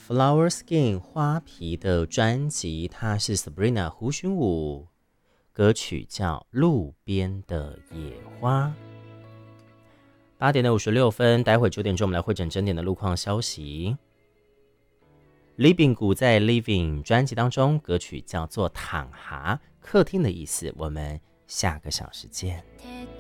Flower Skin 花皮的专辑，它是 Sabrina 胡寻武，歌曲叫《路边的野花》。8:56，待会9点钟我们来会诊整点的路况消息。Living 谷在 Living 专辑当中，歌曲叫做《躺哈》，客厅的意思。我们下个小时见。